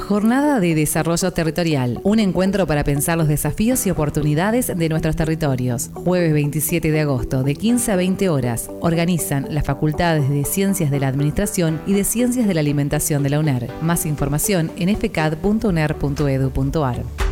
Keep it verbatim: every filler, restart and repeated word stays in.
Jornada de Desarrollo Territorial, un encuentro para pensar los desafíos y oportunidades de nuestros territorios. Jueves veintisiete de agosto, de quince a veinte horas. Organizan las Facultades de Ciencias de la Administración y de Ciencias de la Alimentación de la U N E R. Más información en f c a d punto u n e r punto e d u punto a r.